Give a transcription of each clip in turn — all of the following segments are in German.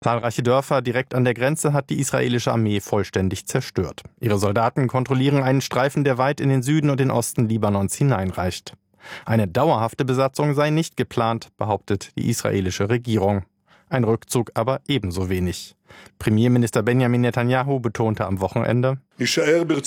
Zahlreiche Dörfer direkt an der Grenze hat die israelische Armee vollständig zerstört. Ihre Soldaten kontrollieren einen Streifen, der weit in den Süden und den Osten Libanons hineinreicht. Eine dauerhafte Besatzung sei nicht geplant, behauptet die israelische Regierung. Ein Rückzug aber ebenso wenig. Premierminister Benjamin Netanyahu betonte am Wochenende: Wir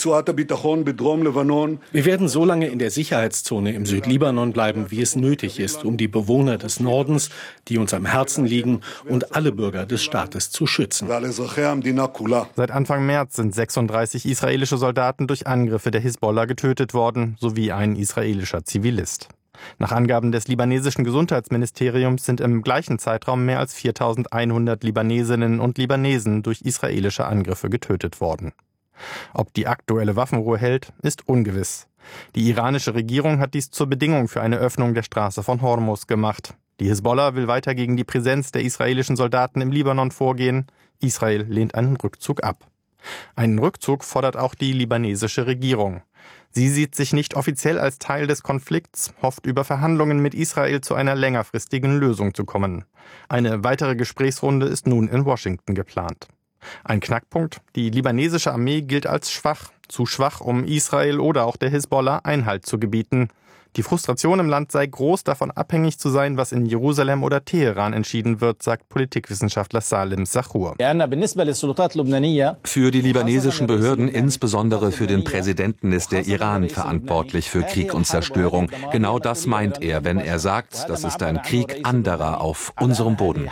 werden so lange in der Sicherheitszone im Südlibanon bleiben, wie es nötig ist, um die Bewohner des Nordens, die uns am Herzen liegen, und alle Bürger des Staates zu schützen. Seit Anfang März sind 36 israelische Soldaten durch Angriffe der Hisbollah getötet worden, sowie ein israelischer Zivilist. Nach Angaben des libanesischen Gesundheitsministeriums sind im gleichen Zeitraum mehr als 4.100 Libanesinnen und Libanesen durch israelische Angriffe getötet worden. Ob die aktuelle Waffenruhe hält, ist ungewiss. Die iranische Regierung hat dies zur Bedingung für eine Öffnung der Straße von Hormuz gemacht. Die Hisbollah will weiter gegen die Präsenz der israelischen Soldaten im Libanon vorgehen. Israel lehnt einen Rückzug ab. Einen Rückzug fordert auch die libanesische Regierung. Sie sieht sich nicht offiziell als Teil des Konflikts, hofft über Verhandlungen mit Israel zu einer längerfristigen Lösung zu kommen. Eine weitere Gesprächsrunde ist nun in Washington geplant. Ein Knackpunkt: Die libanesische Armee gilt als schwach, zu schwach, um Israel oder auch der Hisbollah Einhalt zu gebieten. Die Frustration im Land sei groß, davon abhängig zu sein, was in Jerusalem oder Teheran entschieden wird, sagt Politikwissenschaftler Salim Sahur. Für die libanesischen Behörden, insbesondere für den Präsidenten, ist der Iran verantwortlich für Krieg und Zerstörung. Genau das meint er, wenn er sagt, das ist ein Krieg anderer auf unserem Boden.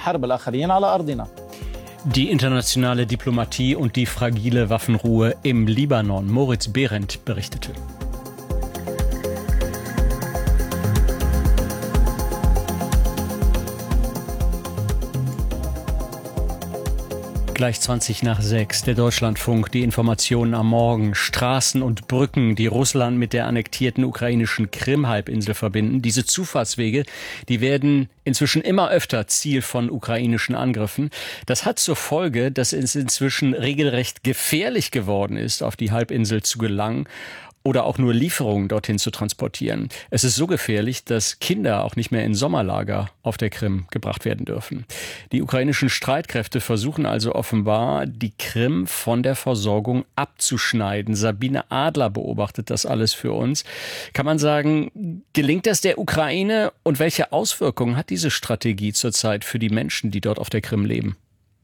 Die internationale Diplomatie und die fragile Waffenruhe im Libanon. Moritz Behrendt berichtete. Gleich 6:20, der Deutschlandfunk, die Informationen am Morgen. Straßen und Brücken, die Russland mit der annektierten ukrainischen Krim-Halbinsel verbinden. Diese Zufahrtswege, die werden inzwischen immer öfter Ziel von ukrainischen Angriffen. Das hat zur Folge, dass es inzwischen regelrecht gefährlich geworden ist, auf die Halbinsel zu gelangen oder auch nur Lieferungen dorthin zu transportieren. Es ist so gefährlich, dass Kinder auch nicht mehr in Sommerlager auf der Krim gebracht werden dürfen. Die ukrainischen Streitkräfte versuchen also offenbar, die Krim von der Versorgung abzuschneiden. Sabine Adler beobachtet das alles für uns. Kann man sagen, gelingt das der Ukraine und welche Auswirkungen hat diese Strategie zurzeit für die Menschen, die dort auf der Krim leben?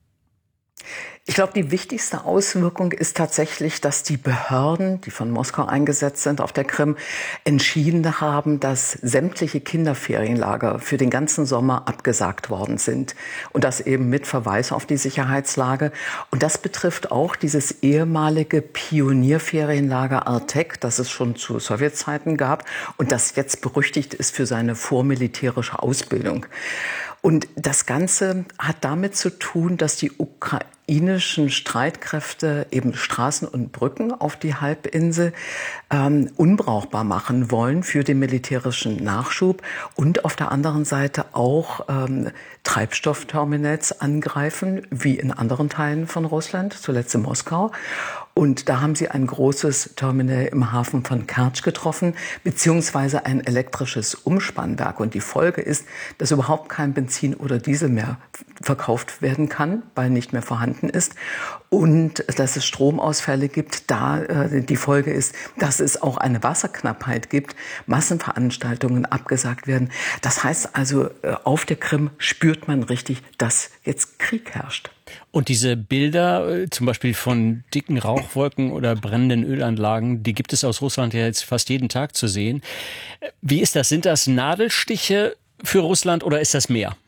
Ich glaube, die wichtigste Auswirkung ist tatsächlich, dass die Behörden, die von Moskau eingesetzt sind auf der Krim, entschieden haben, dass sämtliche Kinderferienlager für den ganzen Sommer abgesagt worden sind. Und das eben mit Verweis auf die Sicherheitslage. Und das betrifft auch dieses ehemalige Pionierferienlager Artek, das es schon zu Sowjetzeiten gab und das jetzt berüchtigt ist für seine vormilitärische Ausbildung. Und das Ganze hat damit zu tun, dass die ukrainischen Streitkräfte eben Straßen und Brücken auf die Halbinsel unbrauchbar machen wollen für den militärischen Nachschub und auf der anderen Seite auch Treibstoffterminals angreifen, wie in anderen Teilen von Russland, zuletzt in Moskau. Und da haben sie ein großes Terminal im Hafen von Kertsch getroffen, beziehungsweise ein elektrisches Umspannwerk. Und die Folge ist, dass überhaupt kein Benzin oder Diesel mehr verkauft werden kann, weil nicht mehr vorhanden ist. Und dass es Stromausfälle gibt. Die Folge ist, dass es auch eine Wasserknappheit gibt, Massenveranstaltungen abgesagt werden. Das heißt also, auf der Krim spürt man richtig, dass jetzt Krieg herrscht. Und diese Bilder, zum Beispiel von dicken Rauchwolken oder brennenden Ölanlagen, die gibt es aus Russland ja jetzt fast jeden Tag zu sehen. Wie ist das? Sind das Nadelstiche für Russland oder ist das mehr?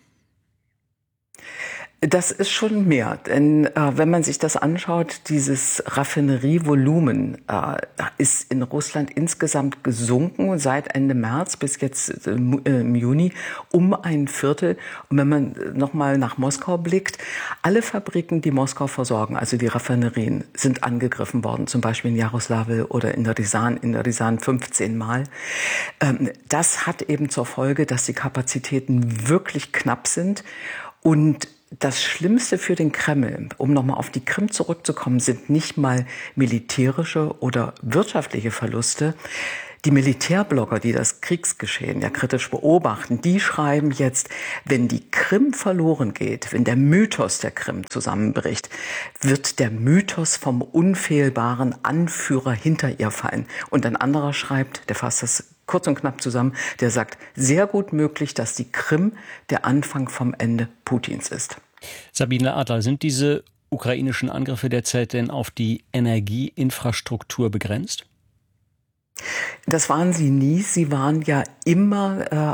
Das ist schon mehr, denn wenn man sich das anschaut, dieses Raffinerievolumen ist in Russland insgesamt gesunken seit Ende März bis jetzt im Juni um 1/4. Und wenn man nochmal nach Moskau blickt, alle Fabriken, die Moskau versorgen, also die Raffinerien, sind angegriffen worden, zum Beispiel in Jaroslavl oder in der Ryazan 15 Mal. Das hat eben zur Folge, dass die Kapazitäten wirklich knapp sind. Und das Schlimmste für den Kreml, um nochmal auf die Krim zurückzukommen, sind nicht mal militärische oder wirtschaftliche Verluste. Die Militärblogger, die das Kriegsgeschehen ja kritisch beobachten, die schreiben jetzt, wenn die Krim verloren geht, wenn der Mythos der Krim zusammenbricht, wird der Mythos vom unfehlbaren Anführer hinter ihr fallen. Und ein anderer schreibt, der fasst das kurz und knapp zusammen, der sagt, sehr gut möglich, dass die Krim der Anfang vom Ende Putins ist. Sabine Adler, sind diese ukrainischen Angriffe derzeit denn auf die Energieinfrastruktur begrenzt? Das waren sie nie. Sie waren ja immer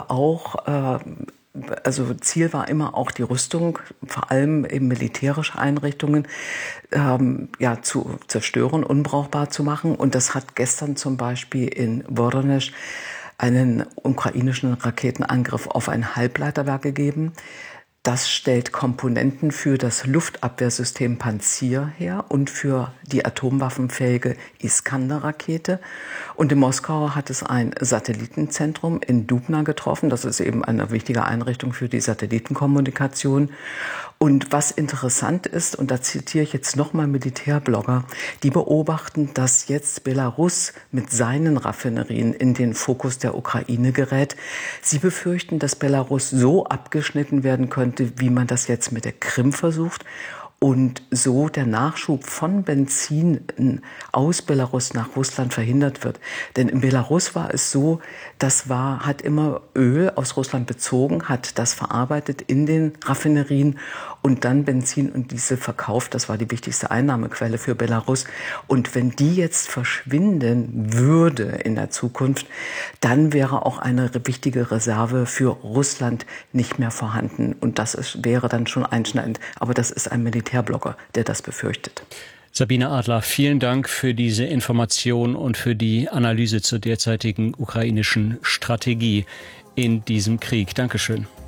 also Ziel war immer auch die Rüstung, vor allem eben militärische Einrichtungen, zu zerstören, unbrauchbar zu machen. Und das hat gestern zum Beispiel in Voronezh einen ukrainischen Raketenangriff auf ein Halbleiterwerk gegeben. Das stellt Komponenten für das Luftabwehrsystem Panzir her und für die atomwaffenfähige Iskander-Rakete. Und in Moskau hat es ein Satellitenzentrum in Dubna getroffen. Das ist eben eine wichtige Einrichtung für die Satellitenkommunikation. Und was interessant ist, und da zitiere ich jetzt nochmal Militärblogger, die beobachten, dass jetzt Belarus mit seinen Raffinerien in den Fokus der Ukraine gerät. Sie befürchten, dass Belarus so abgeschnitten werden könnte, wie man das jetzt mit der Krim versucht. Und so der Nachschub von Benzin aus Belarus nach Russland verhindert wird. Denn in Belarus war es so, hat immer Öl aus Russland bezogen, hat das verarbeitet in den Raffinerien und dann Benzin und Diesel verkauft. Das war die wichtigste Einnahmequelle für Belarus. Und wenn die jetzt verschwinden würde in der Zukunft, dann wäre auch eine wichtige Reserve für Russland nicht mehr vorhanden. Und wäre dann schon einschneidend. Aber das ist ein Militärblogger, der das befürchtet. Sabine Adler, vielen Dank für diese Information und für die Analyse zur derzeitigen ukrainischen Strategie in diesem Krieg. Dankeschön.